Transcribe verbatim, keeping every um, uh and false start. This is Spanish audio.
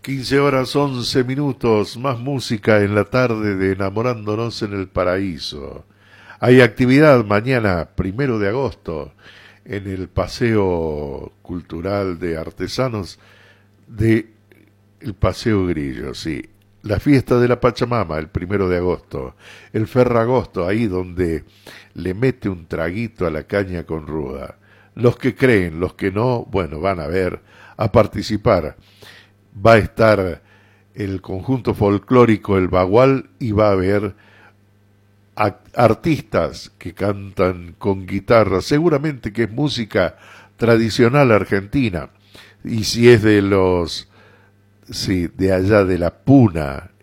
quince horas once minutos, más música en la tarde de Enamorándonos en el Paraíso. Hay actividad mañana, primero de agosto, en el Paseo Cultural de Artesanos de el Paseo Grillo, sí. La fiesta de la Pachamama, el primero de agosto. El Ferragosto, ahí donde le mete un traguito a la caña con ruda. Los que creen, los que no, bueno, van a ver, a participar. Va a estar el conjunto folclórico El Bagual y va a haber artistas que cantan con guitarra, seguramente que es música tradicional argentina, y si es de los, sí, de allá de la Puna,